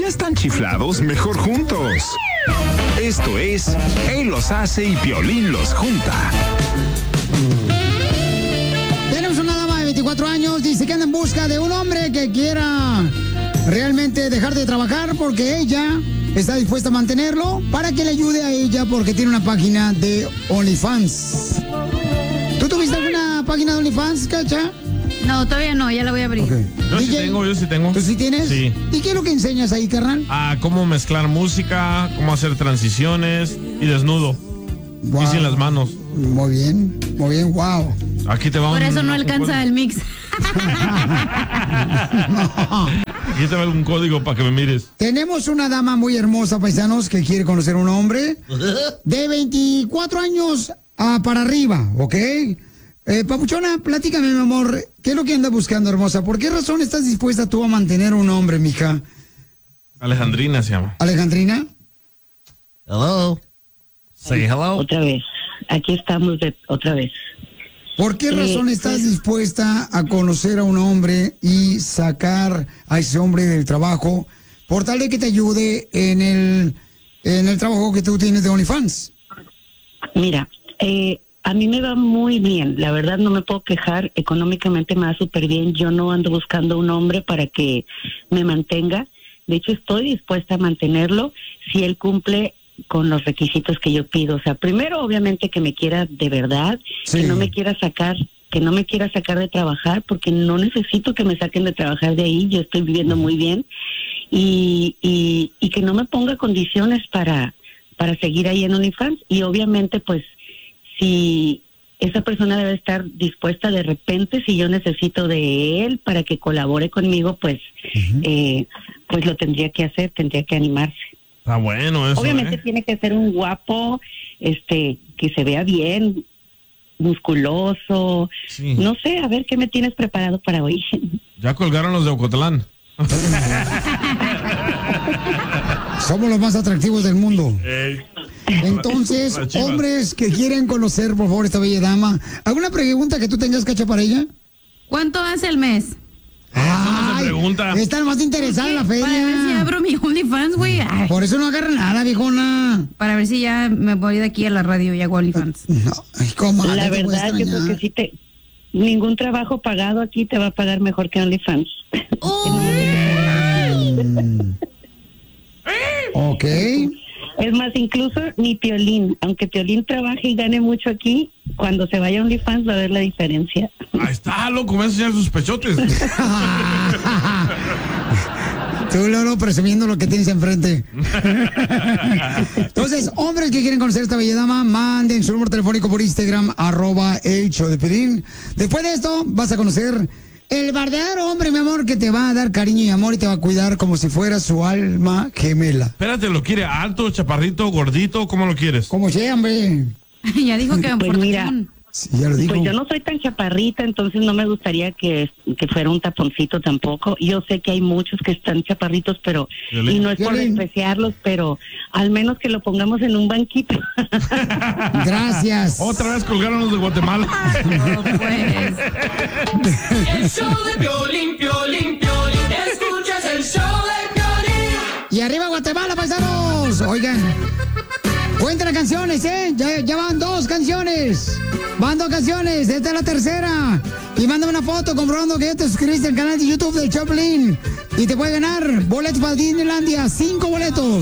ya están chiflados, mejor juntos. Esto es Él los hace y Piolín los junta. Tenemos una dama de 24 años, dice que anda en busca de un hombre que quiera realmente dejar de trabajar porque ella está dispuesta a mantenerlo para que le ayude a ella porque tiene una página de OnlyFans. ¿Tú tuviste alguna página de OnlyFans, Cacha? No, todavía no, ya la voy a abrir. Okay. Yo sí tengo. ¿Tú sí tienes? Sí. ¿Y qué es lo que enseñas ahí, carnal? Cómo mezclar música, cómo hacer transiciones y desnudo. Wow. Y sin las manos. Muy bien, wow. Aquí te va Por eso no alcanza el mix. Aquí te va un código para que me mires. Tenemos una dama muy hermosa, paisanos, que quiere conocer a un hombre de 24 años para arriba, ¿ok? Papuchona, platícame, mi amor, ¿qué es lo que andas buscando, hermosa? ¿Por qué razón estás dispuesta tú a mantener un hombre, mija? Alejandrina se llama. ¿Alejandrina? Hello. Say hello. Otra vez. Aquí estamos otra vez. ¿Por qué razón estás dispuesta a conocer a un hombre y sacar a ese hombre del trabajo por tal de que te ayude en el trabajo que tú tienes de OnlyFans? Mira, a mí me va muy bien, la verdad no me puedo quejar, económicamente me va súper bien, yo no ando buscando un hombre para que me mantenga, de hecho estoy dispuesta a mantenerlo si él cumple con los requisitos que yo pido, o sea, primero obviamente que me quiera de verdad, sí, que no me quiera sacar de trabajar, porque no necesito que me saquen de trabajar de ahí, yo estoy viviendo muy bien, y que no me ponga condiciones para seguir ahí en OnlyFans, y obviamente pues si esa persona debe estar dispuesta de repente, si yo necesito de él para que colabore conmigo, pues pues lo tendría que hacer, tendría que animarse. Está bueno eso. Obviamente tiene que ser un guapo, que se vea bien, musculoso, sí. No sé, a ver qué me tienes preparado para hoy. Ya colgaron los de Ocotlán. Somos los más atractivos del mundo. Entonces, hombres que quieren conocer, por favor, esta bella dama, ¿alguna pregunta que tú tengas, Cacha, para ella? ¿Cuánto hace el mes? No se pregunta. Está más interesada en la feria. Para ver si abro mi OnlyFans, güey. Por eso no agarra nada, viejona. Para ver si ya me voy de aquí a la radio y hago OnlyFans. No, ¿cómo? La verdad, yo creo que ningún trabajo pagado aquí te va a pagar mejor que OnlyFans. Ok. Es más, incluso ni Piolín, aunque Piolín trabaje y gane mucho aquí, cuando se vaya a OnlyFans va a ver la diferencia. Ahí está, loco, me va a enseñar sus pechotes. Tú, Lolo, presumiendo lo que tienes enfrente. Entonces, hombres que quieren conocer a esta bella dama, manden su número telefónico por Instagram, @el show de Piolín. Después de esto, vas a conocer el verdadero hombre, mi amor, que te va a dar cariño y amor y te va a cuidar como si fuera su alma gemela. Espérate, ¿lo quiere alto, chaparrito, gordito? ¿Cómo lo quieres? Como sea, hombre. Ya dijo que pues mira, sí, ya lo dijo. pues yo no soy tan chaparrita, entonces no me gustaría que fuera un taponcito tampoco. Yo sé que hay muchos que están chaparritos, pero y no es por despreciarlos, pero al menos que lo pongamos en un banquito. Gracias. Otra vez colgaron los de Guatemala. No, pues. El show de Piolín, Piolín, Piolín. Escuchas el show de Piolín. Y arriba Guatemala, paisanos. Oigan, cuenten las canciones, ¿eh? Ya van 2 canciones. Van 2 canciones. Esta es la tercera. Y mándame una foto comprobando que ya te suscribiste al canal de YouTube del Choplin. Y te puede ganar boletos para Disneylandia. 5 boletos.